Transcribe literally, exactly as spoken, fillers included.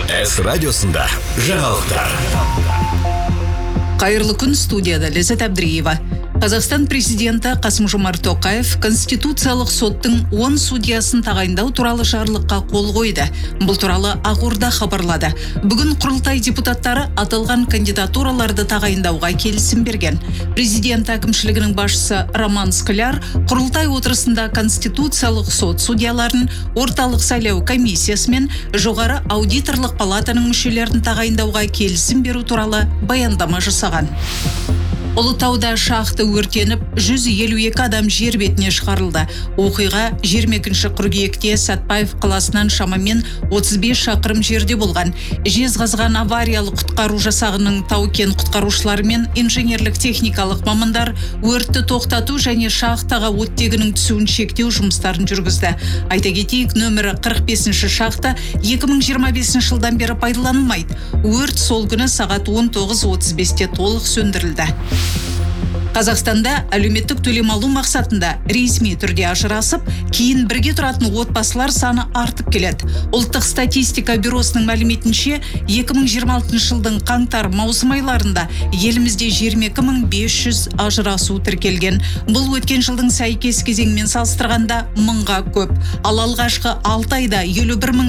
С радиосында жаңалықтар. Қайырлы күн, студияда Ләззат Әбдіреева. Қазақстан президенті Қасым-Жомарт Тоқаев Конституциялық соттың он судьясын тағайындау туралы жарлыққа қол қойды. Бұл туралы Ақорда хабарлады. Бүгін құрылтай депутаттары аталған кандидатураларды тағайындауға келісім берген. Президент әкімшілігінің басшысы Роман Скляр құрылтай отырысында Конституциялық сот судьяларын орталық сайлау комиссиясы мен жоғары аудиторлық палатаның мүшелерін тағайындауға келісім беру туралы баяндама жасаған. Ұлытауда шахта өртеніп, жүз елу екі адам жер бетіне шығарылды. Оқиға жиырма екінші қыркүйекте Сәтпаев қаласынан шамамен отыз бес шақырым жерде болған. Жезқазған авариялық құтқару жасағының Тау-Кен құтқарушылары мен инженерлік техникалық мамандар өртті тоқтату және шахтаға оттегінің түсуін шектеу жұмыстарын жүргізді. Айта кетейік, нөмірі қырық бесінші шахта екі мың жиырма бесінші жылдан бері пайдаланылмайды. Өрт сол күні сағат он тоғыз отыз бесте толық сөндірілді. Қазақстанда әлеуметтік төлем алу мақсатында ресми түрде ажырасып, кейін бірге тұратын отбасылар саны артып келеді. Ұлттық статистика бюросының мәліметінше, екі мың жиырма алтыншы жылдың қаңтар-маусым айларында елімізде жиырма екі мың бес жүз ажырасу тіркелген. Бұл өткен жылдың сәйкес кезеңімен салыстырғанда мыңға көп. Ал алғашқы алты айда елу бір мың